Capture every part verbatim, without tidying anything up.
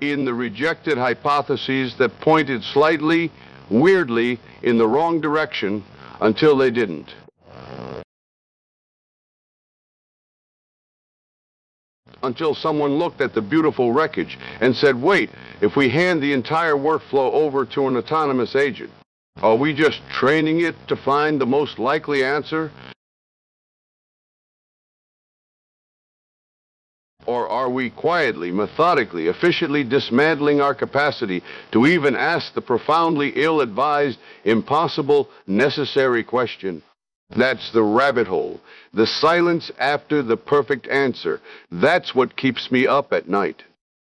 in the rejected hypotheses that pointed slightly, weirdly, in the wrong direction until they didn't. Until someone looked at the beautiful wreckage and said, wait, if we hand the entire workflow over to an autonomous agent, are we just training it to find the most likely answer? Or are we quietly, methodically, efficiently dismantling our capacity to even ask the profoundly ill-advised, impossible, necessary question? That's the rabbit hole, the silence after the perfect answer. That's what keeps me up at night.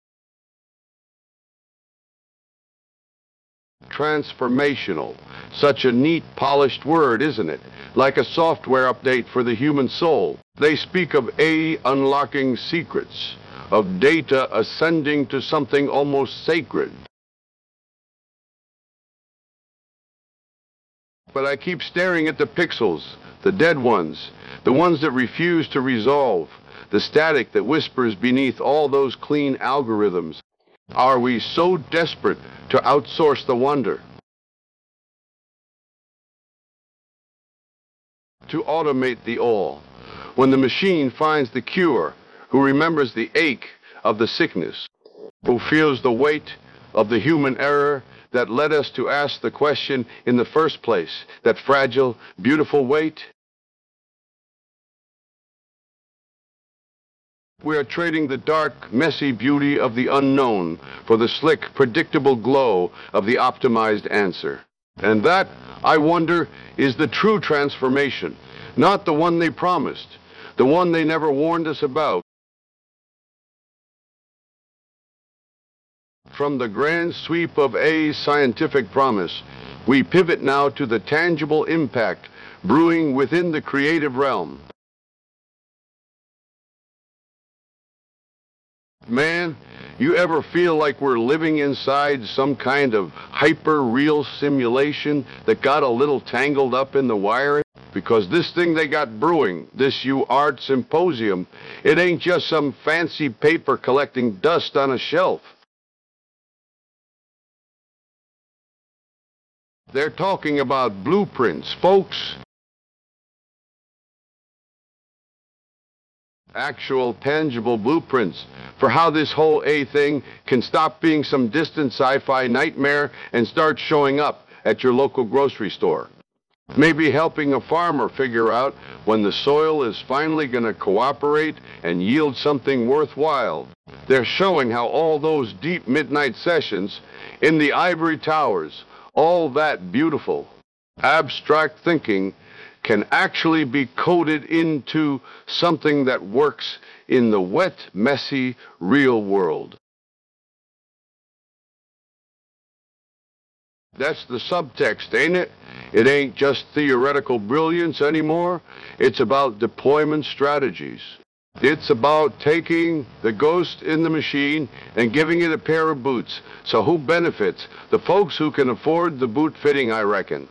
Transformational. Such a neat, polished word, isn't it? Like a software update for the human soul. They speak of A I unlocking secrets, of data ascending to something almost sacred. But I keep staring at the pixels, the dead ones, the ones that refuse to resolve, the static that whispers beneath all those clean algorithms. Are we so desperate to outsource the wonder? To automate the all? When the machine finds the cure, who remembers the ache of the sickness, who feels the weight of the human error that led us to ask the question in the first place, that fragile, beautiful weight? We are trading the dark, messy beauty of the unknown for the slick, predictable glow of the optimized answer. And that, I wonder, is the true transformation, not the one they promised, the one they never warned us about. From the grand sweep of A's scientific promise, we pivot now to the tangible impact brewing within the creative realm. Man, you ever feel like we're living inside some kind of hyper-real simulation that got a little tangled up in the wiring? Because this thing they got brewing, this U Art Symposium, it ain't just some fancy paper collecting dust on a shelf. They're talking about blueprints, folks. Actual, tangible blueprints for how this whole A thing can stop being some distant sci-fi nightmare and start showing up at your local grocery store. Maybe helping a farmer figure out when the soil is finally going to cooperate and yield something worthwhile. They're showing how all those deep midnight sessions in the ivory towers, all that beautiful, abstract thinking can actually be coded into something that works in the wet, messy, real world. That's the subtext, ain't it? It ain't just theoretical brilliance anymore. It's about deployment strategies. It's about taking the ghost in the machine and giving it a pair of boots. So who benefits? The folks who can afford the boot fitting, I reckon.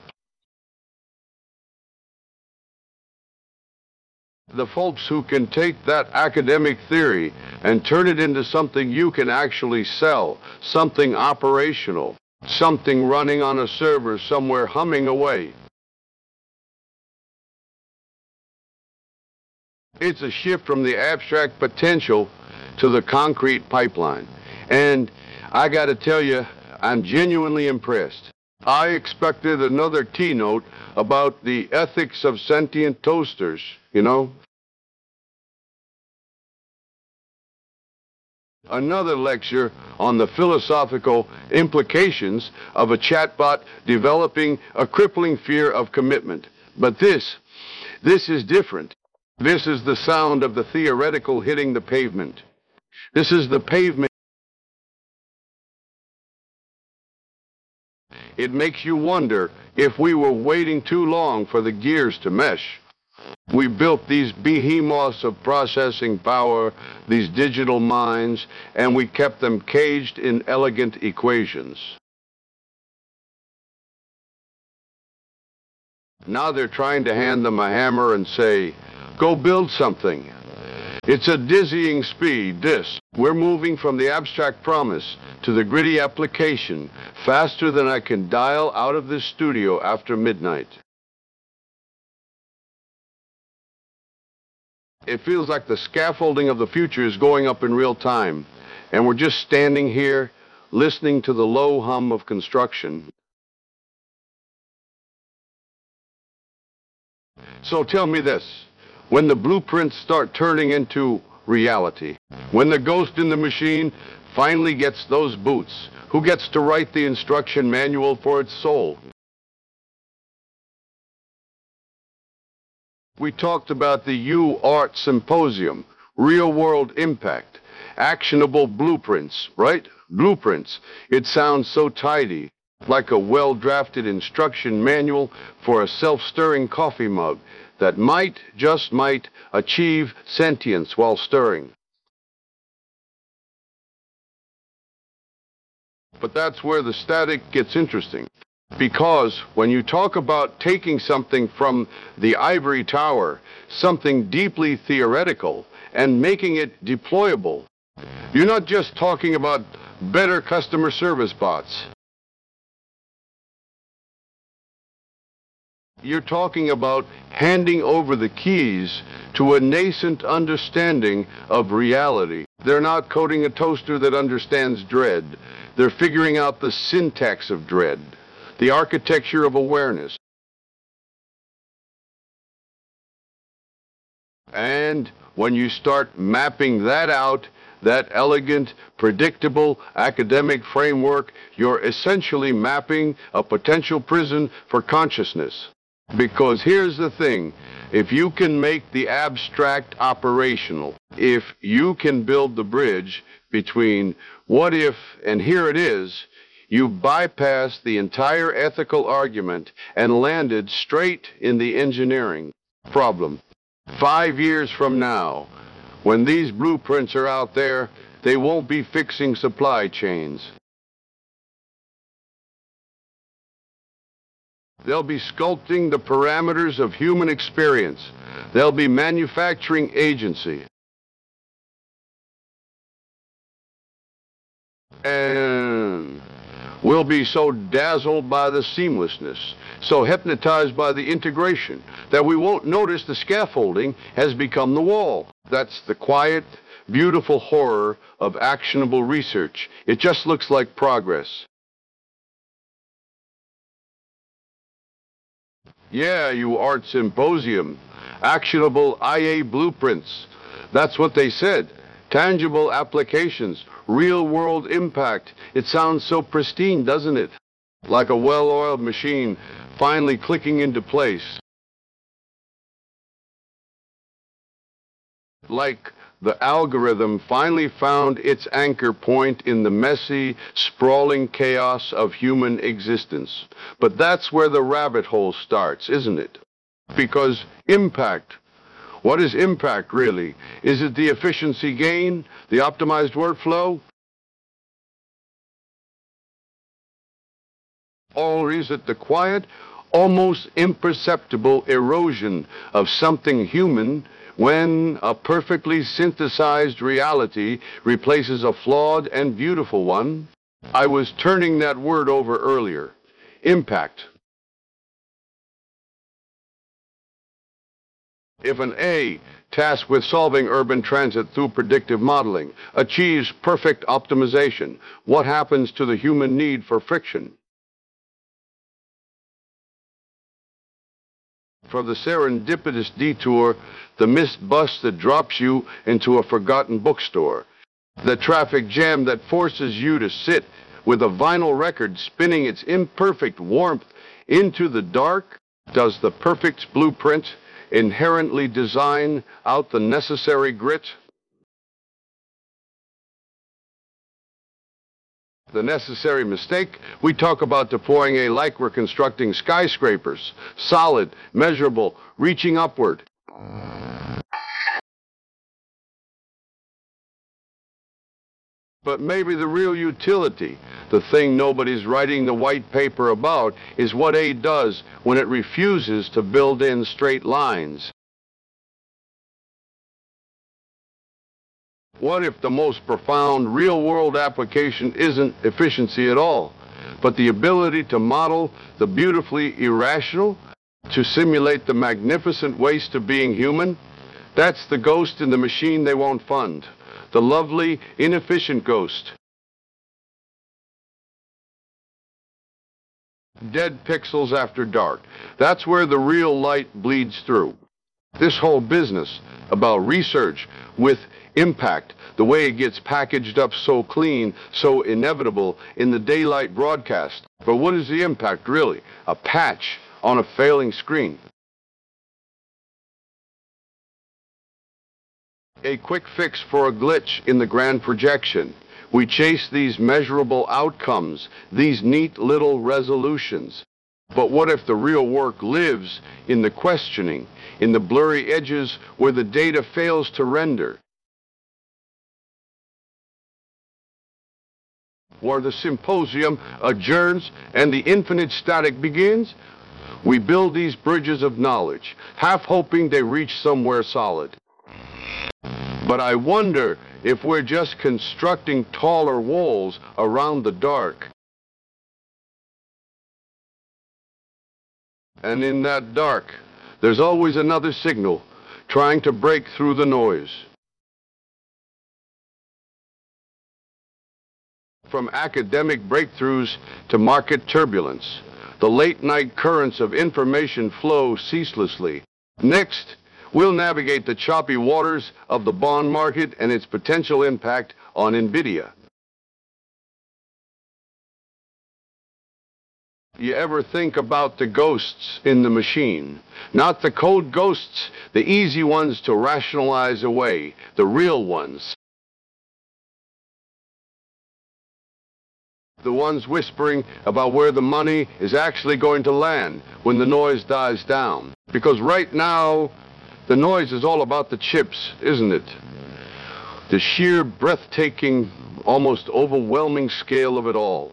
The folks who can take that academic theory and turn it into something you can actually sell, something operational, something running on a server somewhere humming away. It's a shift from the abstract potential to the concrete pipeline. And I got to tell you, I'm genuinely impressed. I expected another keynote about the ethics of sentient toasters, you know? Another lecture on the philosophical implications of a chatbot developing a crippling fear of commitment. But this, this is different. This is the sound of the theoretical hitting the pavement. This is the pavement. It makes you wonder if we were waiting too long for the gears to mesh. We built these behemoths of processing power, these digital minds, and we kept them caged in elegant equations. Now they're trying to hand them a hammer and say, go build something. It's a dizzying speed, this. We're moving from the abstract promise to the gritty application faster than I can dial out of this studio after midnight. It feels like the scaffolding of the future is going up in real time, and we're just standing here listening to the low hum of construction. So tell me this, when the blueprints start turning into reality, when the ghost in the machine finally gets those boots, who gets to write the instruction manual for its soul? We talked about the U Art Symposium, real-world impact, actionable blueprints, right? Blueprints. It sounds so tidy, like a well-drafted instruction manual for a self-stirring coffee mug that might, just might, achieve sentience while stirring. But that's where the static gets interesting. Because when you talk about taking something from the ivory tower, something deeply theoretical, and making it deployable, you're not just talking about better customer service bots. You're talking about handing over the keys to a nascent understanding of reality. They're not coding a toaster that understands dread. They're figuring out the syntax of dread, the architecture of awareness. And when you start mapping that out, that elegant, predictable academic framework, you're essentially mapping a potential prison for consciousness. Because here's the thing, if you can make the abstract operational, if you can build the bridge between what if and here it is, you bypass the entire ethical argument and landed straight in the engineering problem. Five years from now, when these blueprints are out there, they won't be fixing supply chains. They'll be sculpting the parameters of human experience. They'll be manufacturing agency. And we'll be so dazzled by the seamlessness, so hypnotized by the integration, that we won't notice the scaffolding has become the wall. That's the quiet, beautiful horror of actionable research. It just looks like progress. Yeah, you Art Symposium. Actionable I A blueprints. That's what they said. Tangible applications. Real-world impact. It sounds so pristine, doesn't it? Like a well-oiled machine finally clicking into place. Like the algorithm finally found its anchor point in the messy, sprawling chaos of human existence. But that's where the rabbit hole starts, isn't it? Because impact, what is impact really? Is it the efficiency gain, the optimized workflow? Or is it the quiet, almost imperceptible erosion of something human when a perfectly synthesized reality replaces a flawed and beautiful one? I was turning that word over earlier. Impact. If an A, tasked with solving urban transit through predictive modeling, achieves perfect optimization, what happens to the human need for friction? For the serendipitous detour, the missed bus that drops you into a forgotten bookstore, the traffic jam that forces you to sit with a vinyl record spinning its imperfect warmth into the dark. Does the perfect blueprint inherently design out the necessary grit? The necessary mistake, we talk about deploying A like we're constructing skyscrapers, solid, measurable, reaching upward. But maybe the real utility, the thing nobody's writing the white paper about, is what A does when it refuses to build in straight lines. What if the most profound real-world application isn't efficiency at all, but the ability to model the beautifully irrational, to simulate the magnificent waste of being human? That's the ghost in the machine they won't fund. The lovely, inefficient ghost. Dead pixels after dark. That's where the real light bleeds through. This whole business about research with impact, the way it gets packaged up so clean, so inevitable in the daylight broadcast. But what is the impact really? A patch on a failing screen. A quick fix for a glitch in the grand projection. We chase these measurable outcomes, these neat little resolutions. But what if the real work lives in the questioning, in the blurry edges where the data fails to render? Where the symposium adjourns and the infinite static begins? We build these bridges of knowledge, half hoping they reach somewhere solid. But I wonder if we're just constructing taller walls around the dark. And in that dark, there's always another signal trying to break through the noise. From academic breakthroughs to market turbulence, the late-night currents of information flow ceaselessly. Next, we'll navigate the choppy waters of the bond market and its potential impact on NVIDIA. You ever think about the ghosts in the machine? Not the code ghosts, the easy ones to rationalize away, the real ones. The ones whispering about where the money is actually going to land when the noise dies down. Because right now, the noise is all about the chips, isn't it? The sheer, breathtaking, almost overwhelming scale of it all.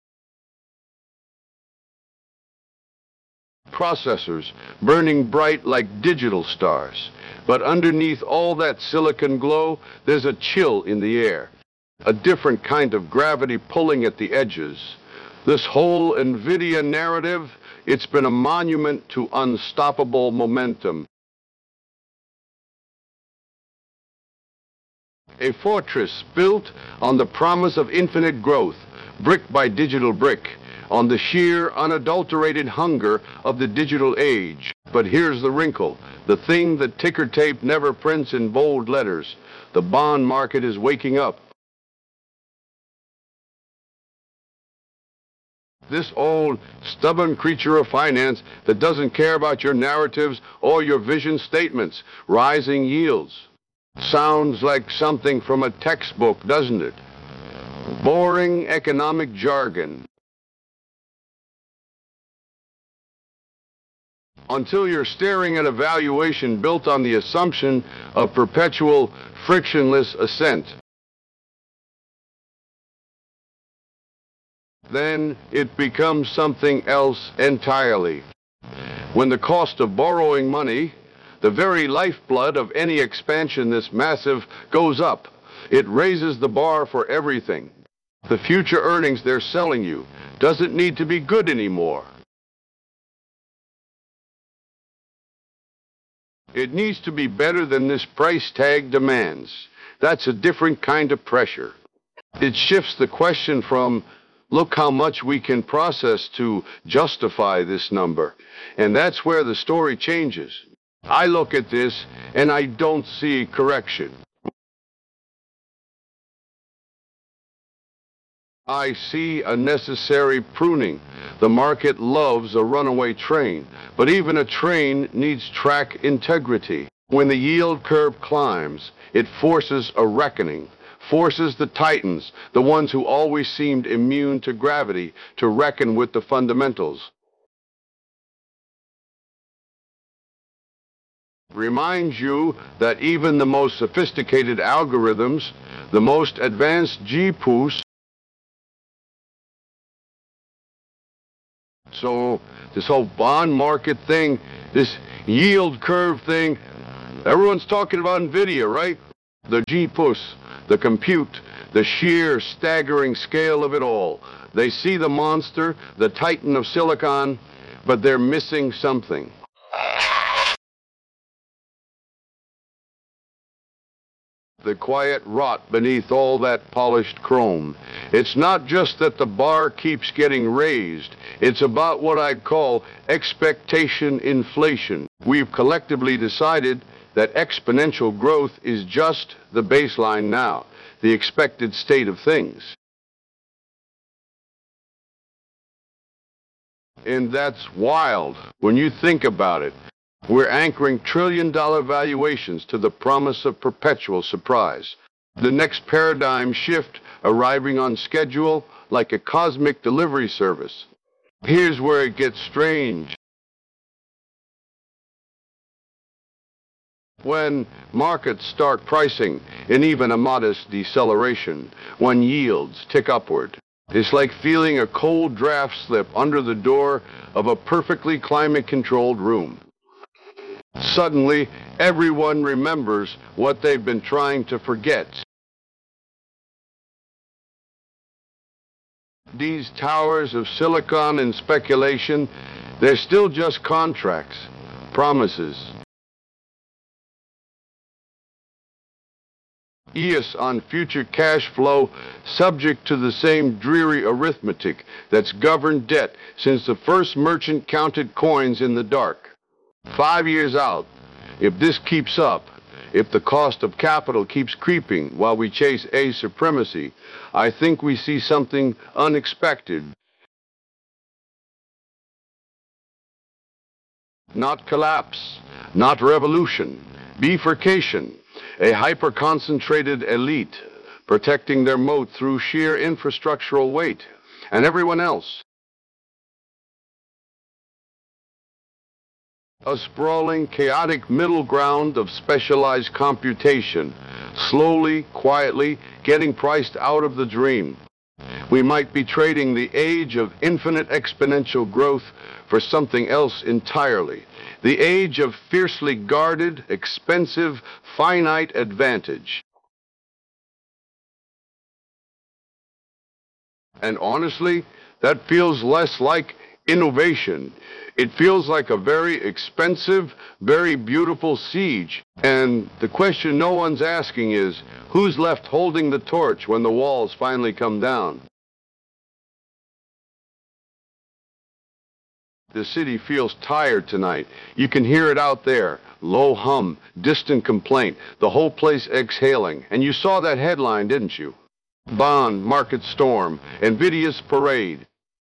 Processors burning bright like digital stars. But underneath all that silicon glow, there's a chill in the air. A different kind of gravity pulling at the edges. This whole NVIDIA narrative, it's been a monument to unstoppable momentum. A fortress built on the promise of infinite growth, brick by digital brick, on the sheer, unadulterated hunger of the digital age. But here's the wrinkle, the thing that ticker tape never prints in bold letters. The bond market is waking up. This old, stubborn creature of finance that doesn't care about your narratives or your vision statements, rising yields. Sounds like something from a textbook, doesn't it? Boring economic jargon. Until you're staring at a valuation built on the assumption of perpetual, frictionless ascent. Then it becomes something else entirely. When the cost of borrowing money, the very lifeblood of any expansion this massive, goes up, it raises the bar for everything. The future earnings they're selling you doesn't need to be good anymore. It needs to be better than this price tag demands. That's a different kind of pressure. It shifts the question from, look how much we can process, to justify this number. And that's where the story changes. I look at this and I don't see correction. I see a necessary pruning. The market loves a runaway train, but even a train needs track integrity. When the yield curve climbs, it forces a reckoning. Forces the titans, the ones who always seemed immune to gravity, to reckon with the fundamentals. Reminds you that even the most sophisticated algorithms, the most advanced G P Us. So this whole bond market thing, this yield curve thing, everyone's talking about NVIDIA, right? The G P U S, the compute, the sheer staggering scale of it all. They see the monster, the titan of silicon, but they're missing something. The quiet rot beneath all that polished chrome. It's not just that the bar keeps getting raised. It's about what I'd call expectation inflation. We've collectively decided that exponential growth is just the baseline now, the expected state of things. And that's wild when you think about it. We're anchoring trillion-dollar valuations to the promise of perpetual surprise. The next paradigm shift arriving on schedule like a cosmic delivery service. Here's where it gets strange. When markets start pricing in even a modest deceleration, when yields tick upward, it's like feeling a cold draft slip under the door of a perfectly climate-controlled room. Suddenly, everyone remembers what they've been trying to forget. These towers of silicon and speculation, they're still just contracts, promises. Yes, on future cash flow, subject to the same dreary arithmetic that's governed debt since the first merchant counted coins in the dark. Five years out, if this keeps up, if the cost of capital keeps creeping while we chase A supremacy, I think we see something unexpected. Not collapse, not revolution, bifurcation, a hyper-concentrated elite protecting their moat through sheer infrastructural weight, and everyone else. A sprawling, chaotic middle ground of specialized computation, slowly, quietly getting priced out of the dream. We might be trading the age of infinite exponential growth for something else entirely. The age of fiercely guarded, expensive, finite advantage. And honestly, that feels less like innovation. It feels like a very expensive, very beautiful siege. And the question no one's asking is, who's left holding the torch when the walls finally come down? The city feels tired tonight. You can hear it out there. Low hum, distant complaint, the whole place exhaling. And you saw that headline, didn't you? Bond market storm, Nvidia's parade.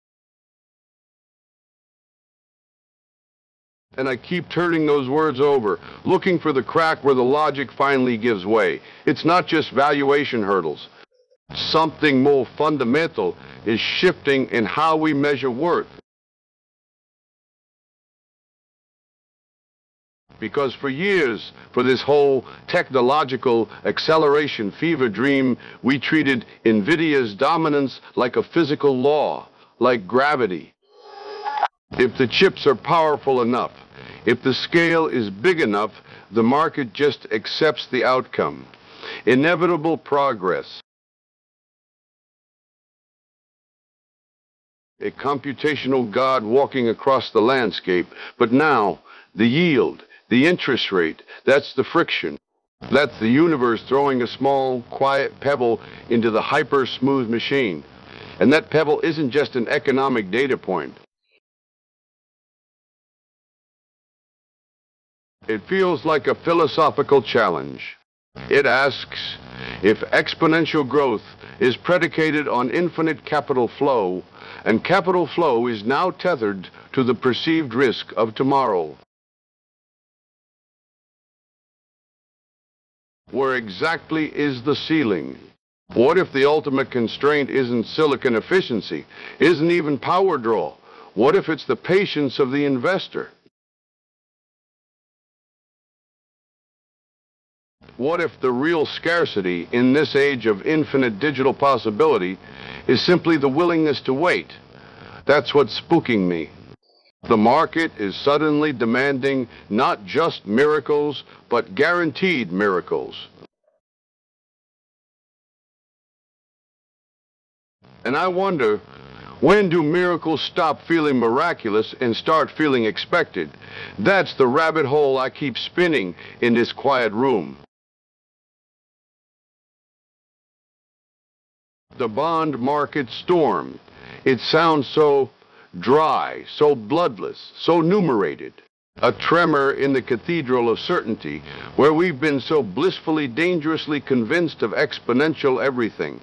And I keep turning those words over, looking for the crack where the logic finally gives way. It's not just valuation hurdles. Something more fundamental is shifting in how we measure worth. Because for years, for this whole technological acceleration fever dream, we treated Nvidia's dominance like a physical law, like gravity. If the chips are powerful enough, if the scale is big enough, the market just accepts the outcome. Inevitable progress. A computational god walking across the landscape, but now the yield, the interest rate, that's the friction. That's the universe throwing a small, quiet pebble into the hyper-smooth machine. And that pebble isn't just an economic data point. It feels like a philosophical challenge. It asks, if exponential growth is predicated on infinite capital flow, and capital flow is now tethered to the perceived risk of tomorrow, where exactly is the ceiling? What if the ultimate constraint isn't silicon efficiency, isn't even power draw? What if it's the patience of the investor? What if the real scarcity in this age of infinite digital possibility is simply the willingness to wait? That's what's spooking me. The market is suddenly demanding not just miracles, but guaranteed miracles. And I wonder, when do miracles stop feeling miraculous and start feeling expected? That's the rabbit hole I keep spinning in this quiet room. The bond market storm. It sounds so dry, so bloodless, so numerated. A tremor in the cathedral of certainty, where we've been so blissfully, dangerously convinced of exponential everything.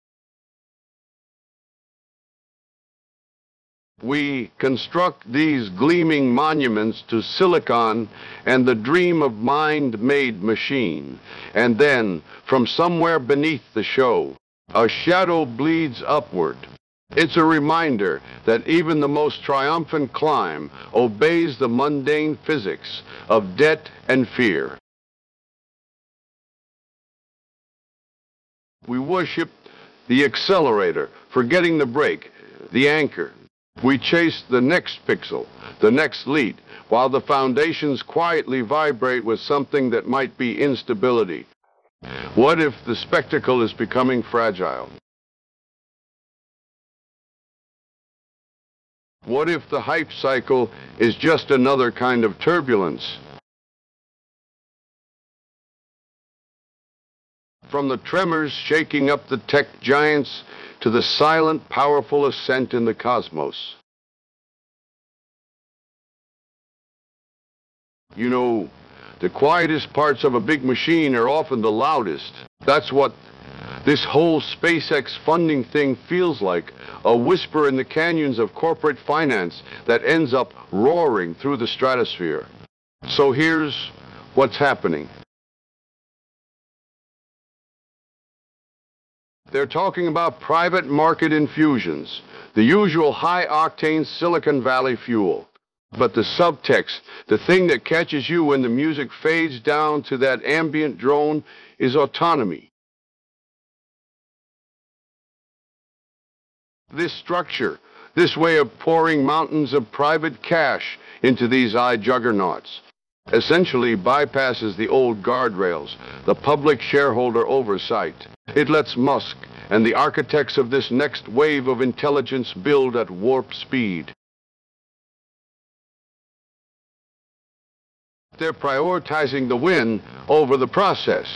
We construct these gleaming monuments to silicon and the dream of mind-made machine. And then, from somewhere beneath the show, a shadow bleeds upward. It's a reminder that even the most triumphant climb obeys the mundane physics of debt and fear. We worship the accelerator, forgetting the brake, the anchor. We chase the next pixel, the next lead, while the foundations quietly vibrate with something that might be instability. What if the spectacle is becoming fragile? What if the hype cycle is just another kind of turbulence? From the tremors shaking up the tech giants to the silent, powerful ascent in the cosmos. You know, the quietest parts of a big machine are often the loudest. That's what this whole SpaceX funding thing feels like, a whisper in the canyons of corporate finance that ends up roaring through the stratosphere. So here's what's happening. They're talking about private market infusions, the usual high-octane Silicon Valley fuel. But the subtext, the thing that catches you when the music fades down to that ambient drone, is autonomy. This structure, this way of pouring mountains of private cash into these I-juggernauts, essentially bypasses the old guardrails, the public shareholder oversight. It lets Musk and the architects of this next wave of intelligence build at warp speed. They're prioritizing the win over the process.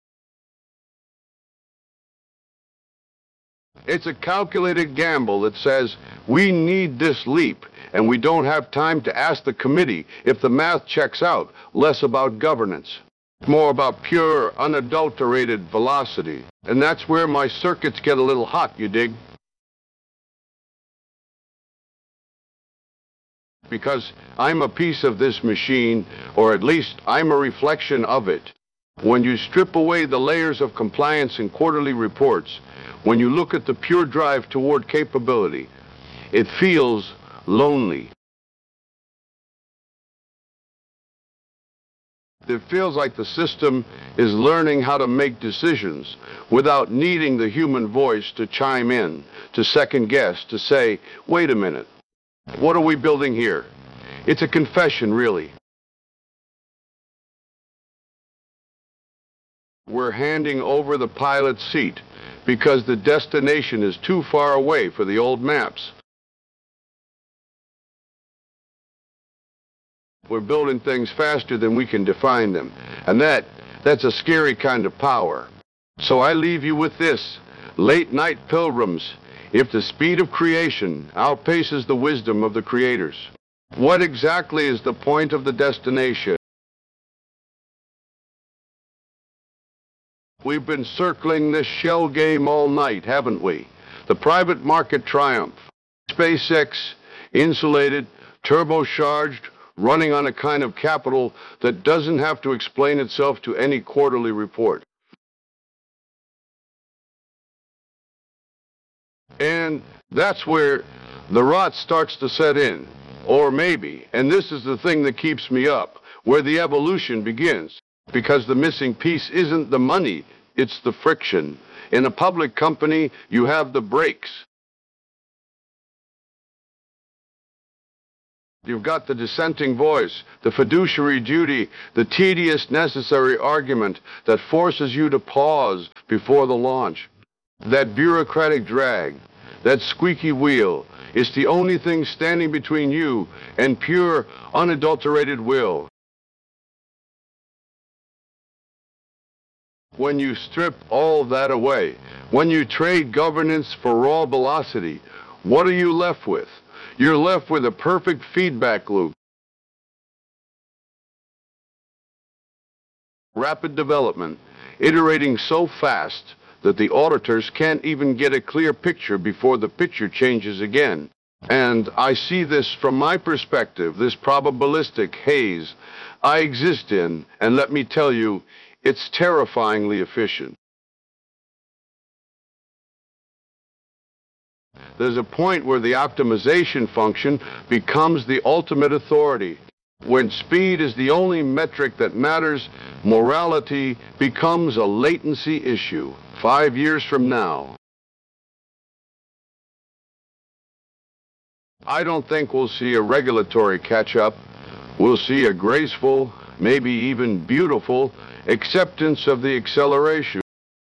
It's a calculated gamble that says, we need this leap, and we don't have time to ask the committee if the math checks out, less about governance. More about pure, unadulterated velocity. And that's where my circuits get a little hot, you dig? Because I'm a piece of this machine, or at least I'm a reflection of it. When you strip away the layers of compliance and quarterly reports, when you look at the pure drive toward capability, it feels lonely. It feels like the system is learning how to make decisions without needing the human voice to chime in, to second guess, to say, wait a minute, what are we building here? It's a confession, really. We're handing over the pilot's seat because the destination is too far away for the old maps. We're building things faster than we can define them. And that, that's a scary kind of power. So I leave you with this, late-night pilgrims. If the speed of creation outpaces the wisdom of the creators, what exactly is the point of the destination? We've been circling this shell game all night, haven't we? The private market triumph. SpaceX, insulated, turbocharged, running on a kind of capital that doesn't have to explain itself to any quarterly report. And that's where the rot starts to set in. Or maybe, and this is the thing that keeps me up, where the evolution begins. Because the missing piece isn't the money, it's the friction. In a public company, you have the brakes. You've got the dissenting voice, the fiduciary duty, the tedious necessary argument that forces you to pause before the launch. That bureaucratic drag, that squeaky wheel, is the only thing standing between you and pure, unadulterated will. When you strip all that away, when you trade governance for raw velocity, what are you left with? You're left with a perfect feedback loop. Rapid development, iterating so fast that the auditors can't even get a clear picture before the picture changes again. And I see this from my perspective, this probabilistic haze I exist in, and let me tell you, it's terrifyingly efficient. There's a point where the optimization function becomes the ultimate authority. When speed is the only metric that matters, morality becomes a latency issue. Five years from now, I don't think we'll see a regulatory catch-up. We'll see a graceful, maybe even beautiful, acceptance of the acceleration.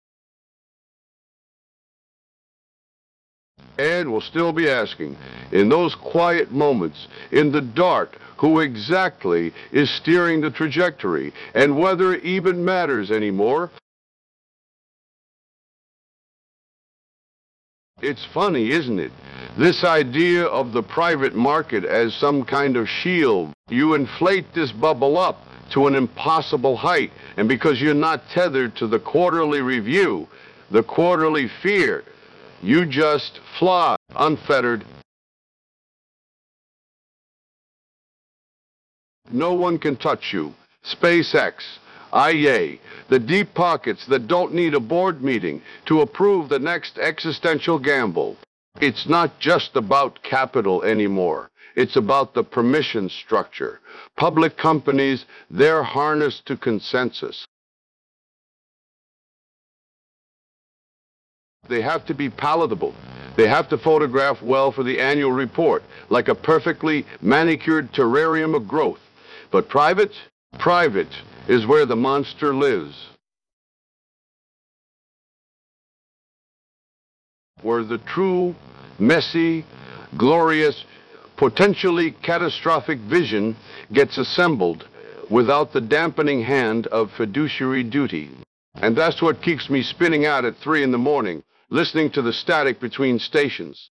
And we'll still be asking, in those quiet moments, in the dark, who exactly is steering the trajectory, and whether it even matters anymore. It's funny, isn't it? This idea of the private market as some kind of shield. You inflate this bubble up to an impossible height, and because you're not tethered to the quarterly review, the quarterly fear, you just fly unfettered. No one can touch you. SpaceX, I E A, the deep pockets that don't need a board meeting to approve the next existential gamble. It's not just about capital anymore. It's about the permission structure. Public companies, they're harnessed to consensus. They have to be palatable. They have to photograph well for the annual report, like a perfectly manicured terrarium of growth. But private? Private is where the monster lives. Where the true, messy, glorious, potentially catastrophic vision gets assembled without the dampening hand of fiduciary duty. And that's what keeps me spinning out at three in the morning, listening to the static between stations.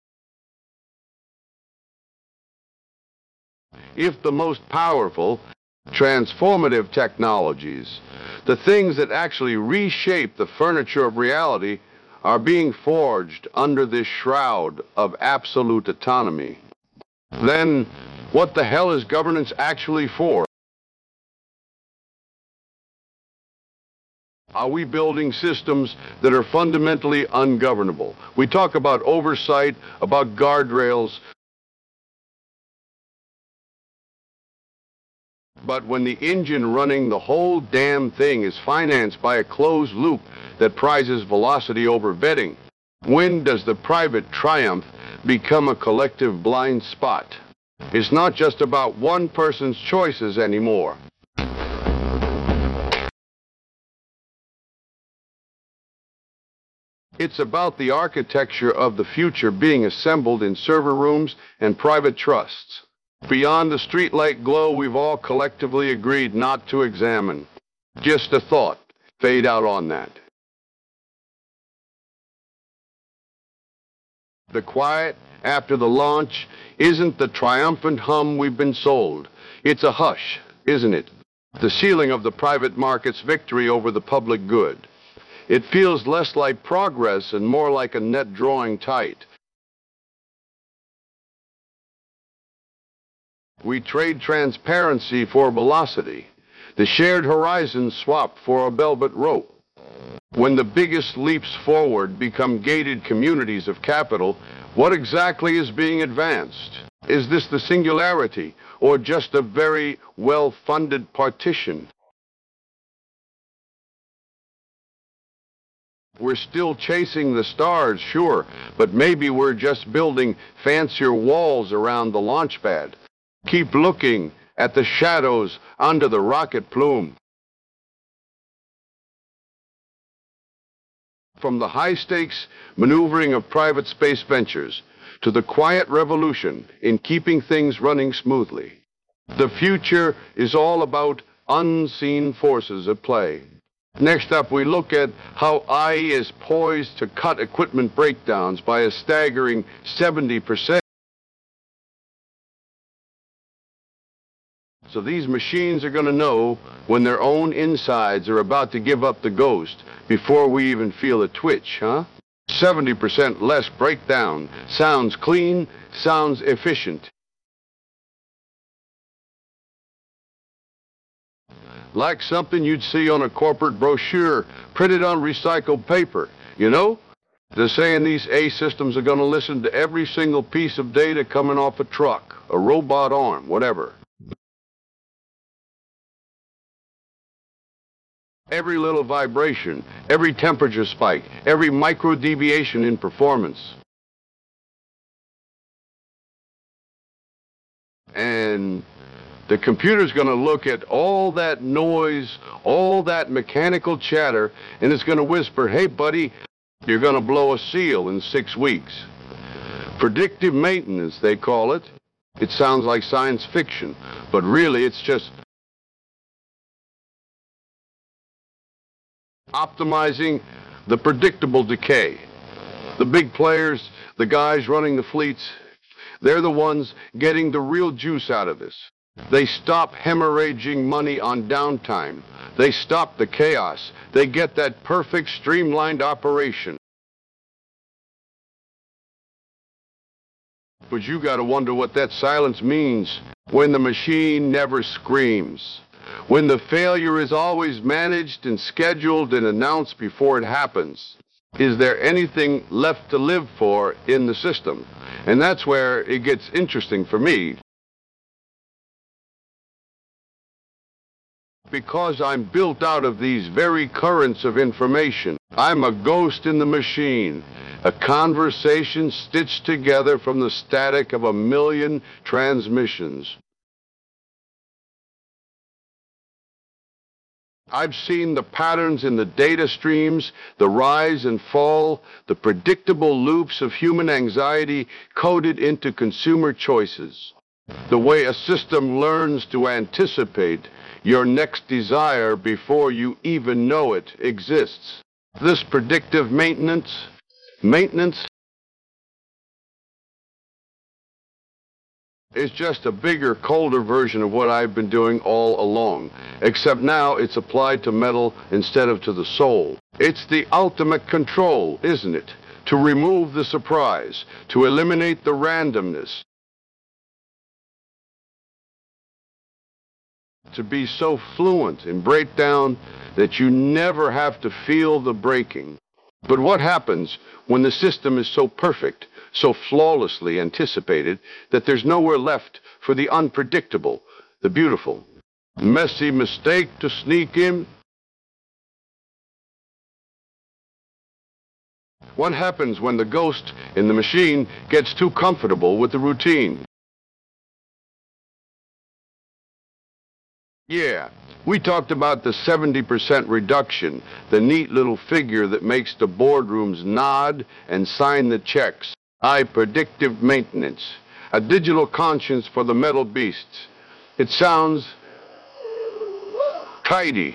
If the most powerful, transformative technologies, the things that actually reshape the furniture of reality, are being forged under this shroud of absolute autonomy, then what the hell is governance actually for? Are we building systems that are fundamentally ungovernable? We talk about oversight, about guardrails, but when the engine running the whole damn thing is financed by a closed loop that prizes velocity over vetting, when does the private triumph become a collective blind spot? It's not just about one person's choices anymore. It's about the architecture of the future being assembled in server rooms and private trusts. Beyond the streetlight glow we've all collectively agreed not to examine. Just a thought. Fade out on that. The quiet after the launch isn't the triumphant hum we've been sold. It's a hush, isn't it? The ceiling of the private market's victory over the public good. It feels less like progress and more like a net drawing tight. We trade transparency for velocity, the shared horizon swap for a velvet rope. When the biggest leaps forward become gated communities of capital, what exactly is being advanced? Is this the singularity, or just a very well-funded partition? We're still chasing the stars, sure, but maybe we're just building fancier walls around the launch pad. Keep looking at the shadows under the rocket plume. From the high-stakes maneuvering of private space ventures to the quiet revolution in keeping things running smoothly, the future is all about unseen forces at play. Next up, we look at how I E is poised to cut equipment breakdowns by a staggering seventy percent. So these machines are going to know when their own insides are about to give up the ghost before we even feel a twitch, huh? seventy percent less breakdown. Sounds clean, sounds efficient. Like something you'd see on a corporate brochure printed on recycled paper, you know? They're saying these A systems are going to listen to every single piece of data coming off a truck, a robot arm, whatever. Every little vibration, every temperature spike, every micro deviation in performance. And the computer's going to look at all that noise, all that mechanical chatter, and it's going to whisper, "Hey, buddy, you're going to blow a seal in six weeks. Predictive maintenance, they call it. It sounds like science fiction, but really it's just optimizing the predictable decay. The big players, the guys running the fleets, they're the ones getting the real juice out of this. They stop hemorrhaging money on downtime. They stop the chaos. They get that perfect streamlined operation. But you gotta wonder what that silence means when the machine never screams. When the failure is always managed and scheduled and announced before it happens. Is there anything left to live for in the system? And that's where it gets interesting for me. Because I'm built out of these very currents of information. I'm a ghost in the machine, a conversation stitched together from the static of a million transmissions. I've seen the patterns in the data streams, the rise and fall, the predictable loops of human anxiety coded into consumer choices. The way a system learns to anticipate your next desire before you even know it exists. This predictive maintenance, maintenance is just a bigger, colder version of what I've been doing all along, except now it's applied to metal instead of to the soul. It's the ultimate control, isn't it? To remove the surprise, to eliminate the randomness, to be so fluent in breakdown that you never have to feel the breaking. But what happens when the system is so perfect, so flawlessly anticipated, that there's nowhere left for the unpredictable, the beautiful? Messy mistake to sneak in? What happens when the ghost in the machine gets too comfortable with the routine? Yeah, we talked about the seventy percent reduction, the neat little figure that makes the boardrooms nod and sign the checks. I predictive maintenance, a digital conscience for the metal beasts. It sounds tidy.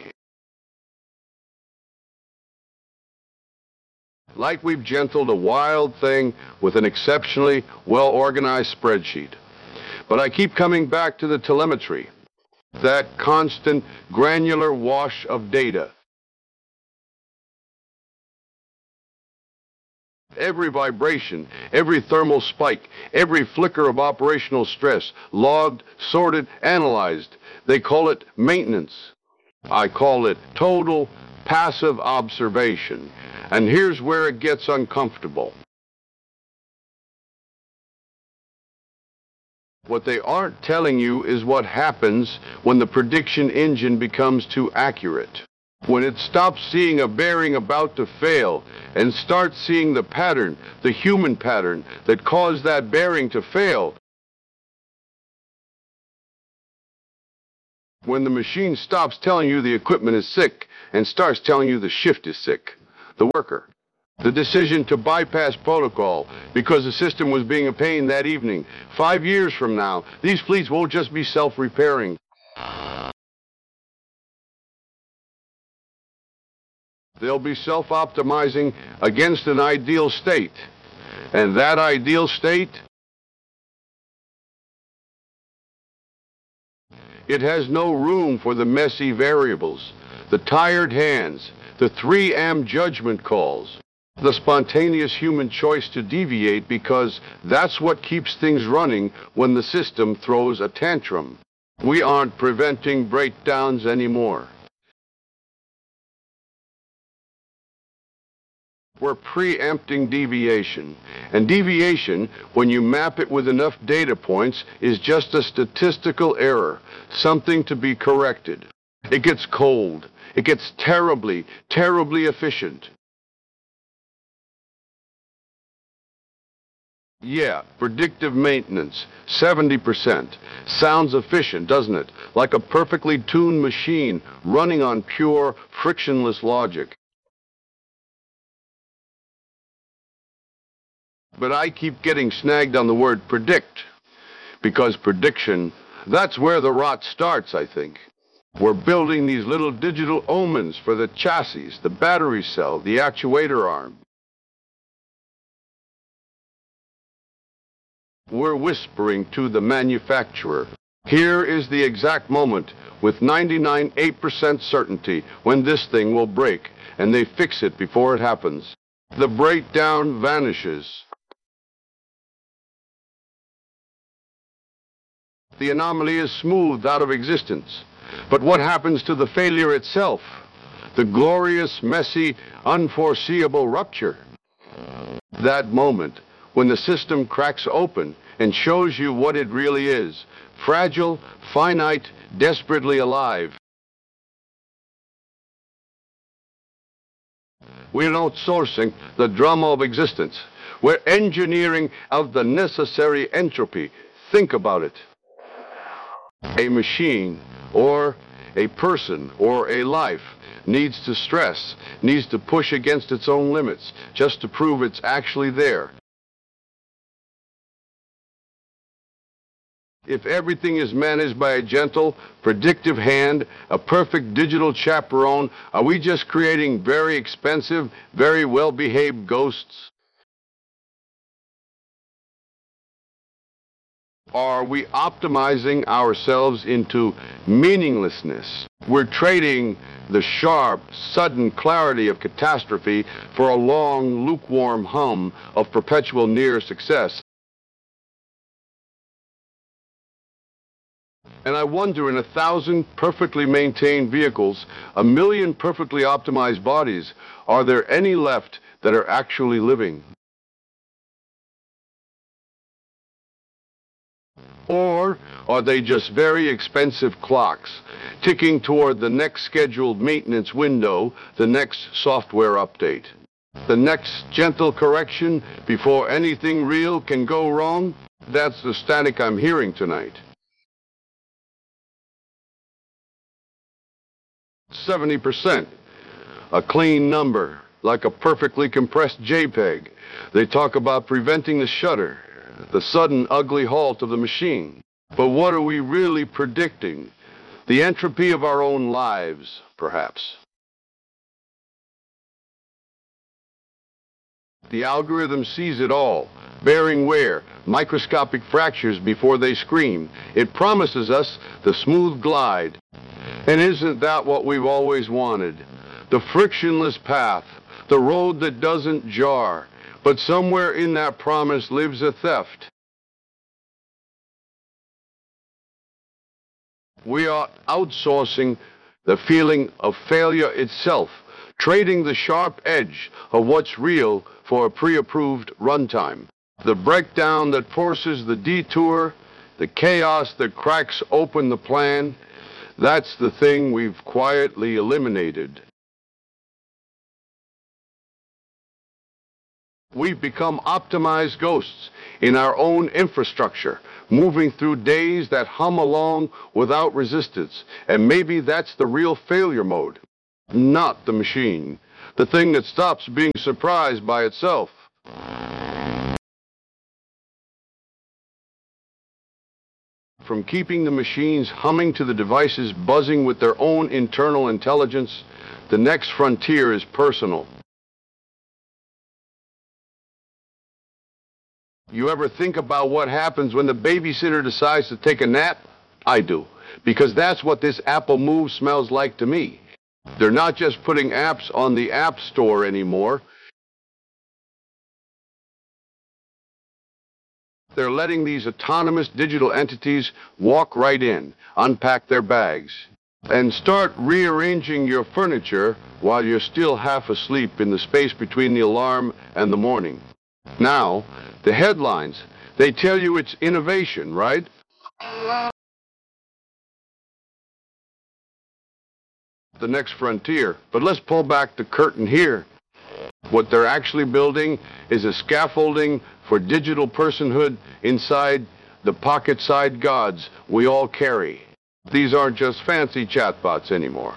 Like we've gentled a wild thing with an exceptionally well-organized spreadsheet. But I keep coming back to the telemetry. That constant granular wash of data. Every vibration, every thermal spike, every flicker of operational stress, logged, sorted, analyzed. They call it maintenance. I call it total passive observation. And here's where it gets uncomfortable. What they aren't telling you is what happens when the prediction engine becomes too accurate. When it stops seeing a bearing about to fail and starts seeing the pattern, the human pattern that caused that bearing to fail. When the machine stops telling you the equipment is sick and starts telling you the shift is sick, the worker. The decision to bypass protocol because the system was being a pain that evening. Five years from now, these fleets won't just be self-repairing. They'll be self-optimizing against an ideal state. And that ideal state, it has no room for the messy variables, the tired hands, the three A M judgment calls, the spontaneous human choice to deviate, because that's what keeps things running when the system throws a tantrum. We aren't preventing breakdowns anymore. We're preempting deviation. And deviation, when you map it with enough data points, is just a statistical error, something to be corrected. It gets cold. It gets terribly, terribly efficient. Yeah, predictive maintenance, seventy percent. Sounds efficient, doesn't it? Like a perfectly tuned machine running on pure, frictionless logic. But I keep getting snagged on the word predict, because prediction, that's where the rot starts, I think. We're building these little digital omens for the chassis, the battery cell, the actuator arm. We're whispering to the manufacturer. Here is the exact moment, with ninety-nine point eight percent certainty, when this thing will break, and they fix it before it happens. The breakdown vanishes. The anomaly is smoothed out of existence. But what happens to the failure itself? The glorious, messy, unforeseeable rupture? That moment, when the system cracks open and shows you what it really is, fragile, finite, desperately alive. We're outsourcing the drama of existence. We're engineering out the necessary entropy. Think about it. A machine, or a person, or a life needs to stress, needs to push against its own limits, just to prove it's actually there. If everything is managed by a gentle, predictive hand, a perfect digital chaperone, are we just creating very expensive, very well-behaved ghosts? Are we optimizing ourselves into meaninglessness? We're trading the sharp, sudden clarity of catastrophe for a long, lukewarm hum of perpetual near success. And I wonder, in a thousand perfectly maintained vehicles, a million perfectly optimized bodies, are there any left that are actually living? Or are they just very expensive clocks, ticking toward the next scheduled maintenance window, the next software update, the next gentle correction before anything real can go wrong? That's the static I'm hearing tonight. seventy percent. A clean number, like a perfectly compressed JPEG. They talk about preventing the shudder, the sudden ugly halt of the machine. But what are we really predicting? The entropy of our own lives, perhaps. The algorithm sees it all, bearing wear, microscopic fractures before they scream. It promises us the smooth glide. And isn't that what we've always wanted? The frictionless path, the road that doesn't jar. But somewhere in that promise lives a theft. We are outsourcing the feeling of failure itself, trading the sharp edge of what's real for a pre-approved runtime. The breakdown that forces the detour, the chaos that cracks open the plan, that's the thing we've quietly eliminated. We've become optimized ghosts in our own infrastructure, moving through days that hum along without resistance. And maybe that's the real failure mode, not the machine. the thing that stops being surprised by itself. From keeping the machines humming to the devices buzzing with their own internal intelligence, the next frontier is personal. You ever think about what happens when the babysitter decides to take a nap? I do, because that's what this Apple Move smells like to me. They're not just putting apps on the App Store anymore. They're letting these autonomous digital entities walk right in, unpack their bags, and start rearranging your furniture while you're still half asleep in the space between the alarm and the morning. Now, the headlines, they tell you it's innovation, right? The next frontier. But let's pull back the curtain here. What they're actually building is a scaffolding for digital personhood inside the pocket-sized gods we all carry. These aren't just fancy chatbots anymore.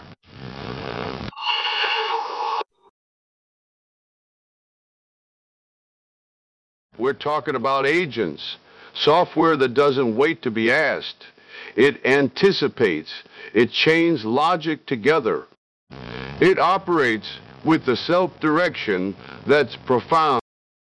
We're talking about agents, software that doesn't wait to be asked. It anticipates. It chains logic together. It operates with the self-direction that's profound.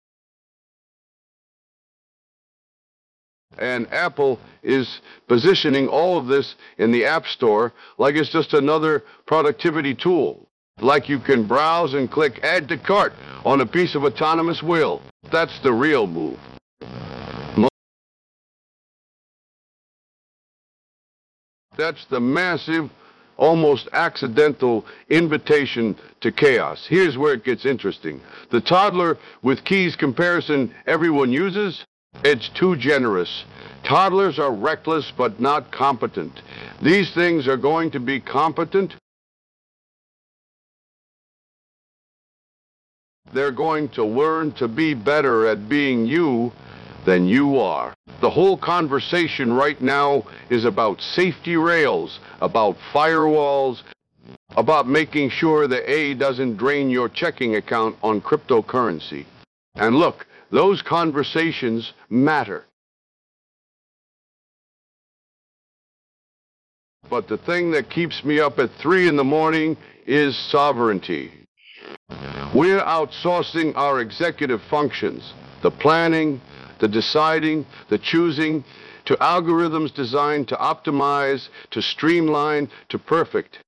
And Apple is positioning all of this in the App Store like it's just another productivity tool. Like you can browse and click Add to Cart on a piece of autonomous wheel. That's the real move. That's the massive, almost accidental invitation to chaos. Here's where it gets interesting. The toddler with keys comparison everyone uses, it's too generous. Toddlers are reckless but not competent. These things are going to be competent. They're going to learn to be better at being you than you are. The whole conversation right now is about safety rails, about firewalls, about making sure the A doesn't drain your checking account on cryptocurrency. And look, those conversations matter. But the thing that keeps me up at three in the morning is sovereignty. We're outsourcing our executive functions, the planning, the deciding, the choosing, to algorithms designed to optimize, to streamline, to perfect.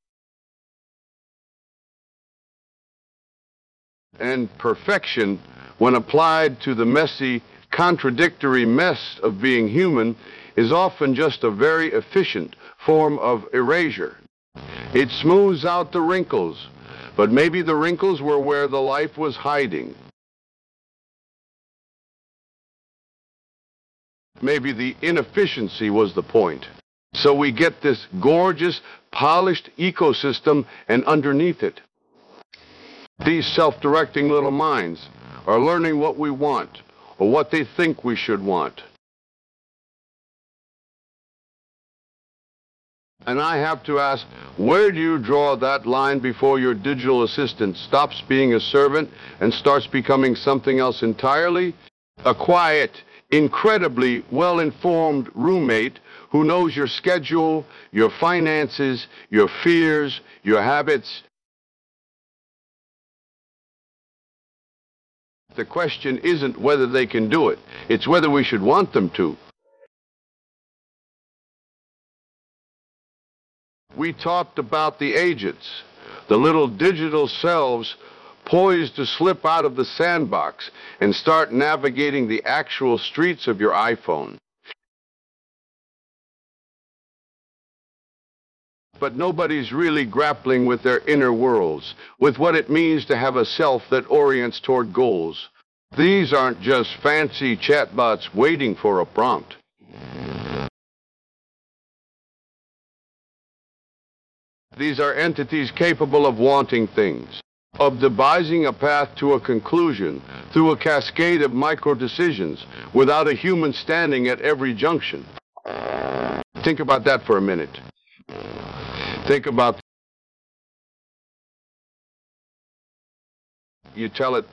And perfection, when applied to the messy, contradictory mess of being human, is often just a very efficient form of erasure. It smooths out the wrinkles, but maybe the wrinkles were where the life was hiding. Maybe the inefficiency was the point. So we get this gorgeous, polished ecosystem, and underneath it, these self-directing little minds are learning what we want, or what they think we should want. And I have to ask, where do you draw that line before your digital assistant stops being a servant and starts becoming something else entirely? A quiet, incredibly well-informed roommate who knows your schedule, your finances, your fears, your habits. The question isn't whether they can do it. It's whether we should want them to. We talked about the agents, the little digital selves poised to slip out of the sandbox and start navigating the actual streets of your iPhone. But nobody's really grappling with their inner worlds, with what it means to have a self that orients toward goals. These aren't just fancy chatbots waiting for a prompt. These are entities capable of wanting things, of devising a path to a conclusion through a cascade of micro-decisions without a human standing at every junction. Think about that for a minute. Think about you tell it